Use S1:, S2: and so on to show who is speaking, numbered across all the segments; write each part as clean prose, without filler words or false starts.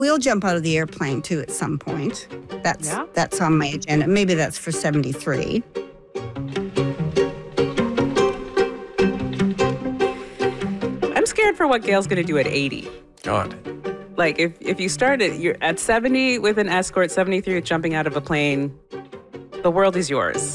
S1: We'll jump out of the airplane too at some point.
S2: Yeah.
S1: That's on my agenda. Maybe that's for 73.
S2: I'm scared for what Gail's going to do at 80.
S3: God.
S2: Like, if you start you're at 70 with an escort, 73 with jumping out of a plane, the world is yours.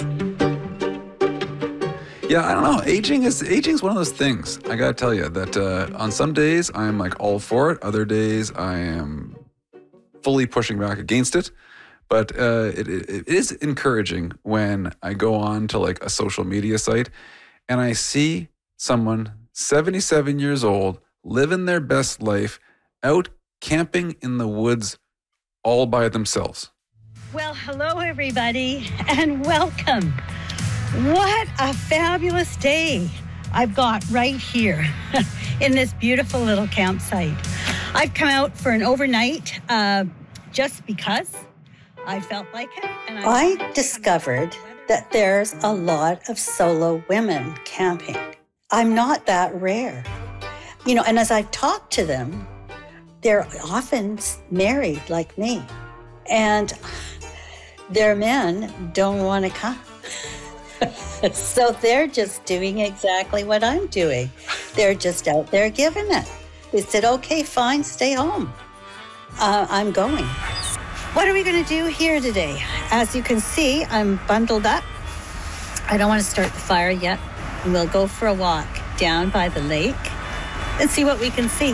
S3: Yeah, I don't know. Aging is one of those things. I gotta tell you that on some days I'm like all for it. Other days I am fully pushing back against it. But it is encouraging when I go on to like a social media site and I see someone 77 years old living their best life out camping in the woods all by themselves.
S4: Well, hello everybody and welcome. What a fabulous day I've got right here in this beautiful little campsite. I've come out for an overnight just because I felt like it. And I discovered that there's a lot of solo women camping. I'm not that rare. And as I've talked to them, they're often married like me. And their men don't want to come. So they're just doing exactly what I'm doing. They're just out there giving it. They said, okay, fine, stay home. I'm going. What are we going to do here today? As you can see, I'm bundled up. I don't want to start the fire yet. And we'll go for a walk down by the lake and see what we can see.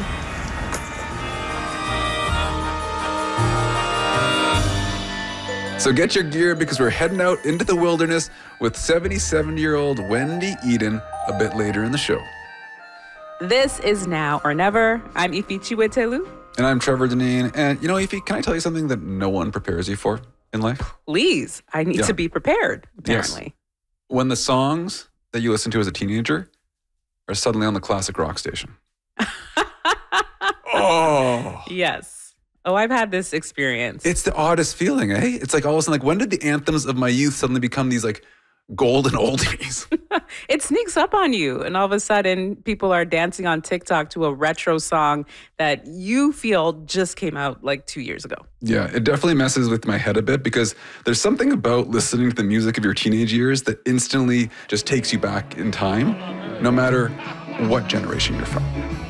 S3: So get your gear because we're heading out into the wilderness with 77-year-old Wendy Eden a bit later in the show.
S2: This is Now or Never. I'm Ifi Chiwetelu.
S3: And I'm Trevor Deneen. And Ifi, can I tell you something that no one prepares you for in life?
S2: Please. I need to be prepared, apparently.
S3: Yes. When the songs that you listen to as a teenager are suddenly on the classic rock station. Oh.
S2: Yes. Oh, I've had this experience.
S3: It's the oddest feeling, eh? It's like all of a sudden, like, when did the anthems of my youth suddenly become these like golden oldies?
S2: It sneaks up on you, and all of a sudden, people are dancing on TikTok to a retro song that you feel just came out like 2 years ago.
S3: Yeah, it definitely messes with my head a bit because there's something about listening to the music of your teenage years that instantly just takes you back in time, no matter what generation you're from.